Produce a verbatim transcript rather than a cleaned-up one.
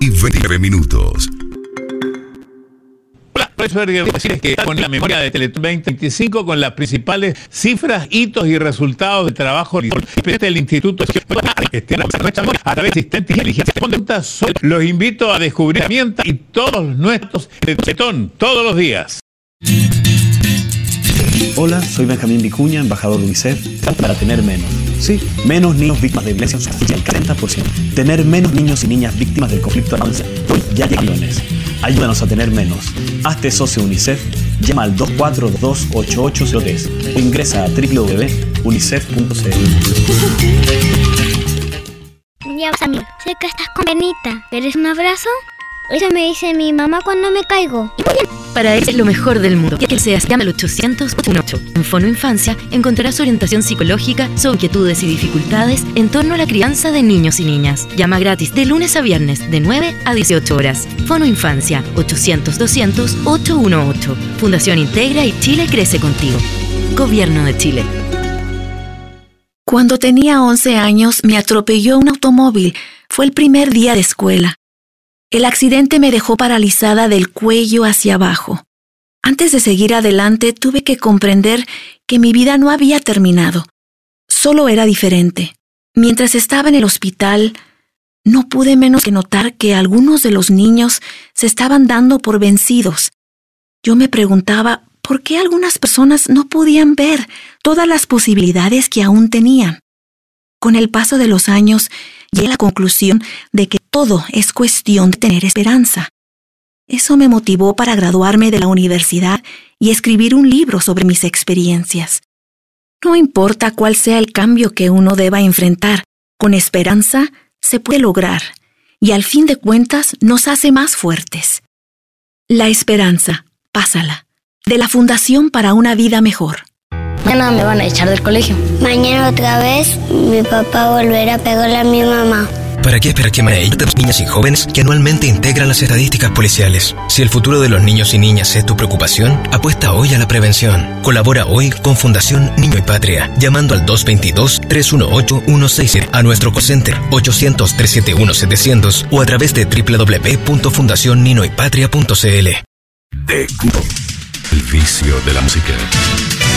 y veintinueve minutos. Hola, profesor, quiero decirles que está con la memoria de Teletón veinte veinticinco con las principales cifras, hitos y resultados del trabajo del Instituto a través de asistentes de inteligencia. Los invito a descubrir herramientas y todos nuestros Teletón todos los días. Hola, soy Benjamín Vicuña, embajador de UNICEF. Para tener menos, sí, menos niños víctimas de violencia sexual, el cuarenta por ciento. Tener menos niños y niñas víctimas del conflicto armado. Hoy ya millones. Ayúdanos a tener menos. Hazte socio UNICEF, llama al dos cuatro dos ocho ocho cero tres o ingresa a doble u doble u doble u punto unicef punto c l. Ya, Samir, sé que estás con penita. ¿Quieres un abrazo? Eso me dice mi mamá cuando me caigo. Para él es lo mejor del mundo. Que seas, llama al ochocientos ocho. En Fono Infancia encontrarás orientación psicológica sobre inquietudes y dificultades en torno a la crianza de niños y niñas. Llama gratis de lunes a viernes de nueve a dieciocho horas. Fono Infancia ochocientos doscientos ochocientos dieciocho. Fundación Integra y Chile crece contigo. Gobierno de Chile. Cuando tenía once años me atropelló un automóvil. Fue el primer día de escuela. El accidente me dejó paralizada del cuello hacia abajo. Antes de seguir adelante, tuve que comprender que mi vida no había terminado. Solo era diferente. Mientras estaba en el hospital, no pude menos que notar que algunos de los niños se estaban dando por vencidos. Yo me preguntaba por qué algunas personas no podían ver todas las posibilidades que aún tenían. Con el paso de los años, llegué a la conclusión de que todo es cuestión de tener esperanza. Eso me motivó para graduarme de la universidad y escribir un libro sobre mis experiencias. No importa cuál sea el cambio que uno deba enfrentar, con esperanza se puede lograr y al fin de cuentas nos hace más fuertes. La esperanza, pásala, de la Fundación para una Vida Mejor. Mañana me van a echar del colegio. Mañana otra vez mi papá volverá a pegarle a mi mamá. ¿Para qué esperar que mañana de los niños y jóvenes que anualmente integran las estadísticas policiales? Si el futuro de los niños y niñas es tu preocupación, apuesta hoy a la prevención. Colabora hoy con Fundación Niño y Patria, llamando al dos dos dos, tres uno ocho, uno seis siete, a nuestro call center ochocientos, trescientos setenta y uno, setecientos o a través de doble u doble u doble u punto fundación nino y patria punto c l. El vicio de la música.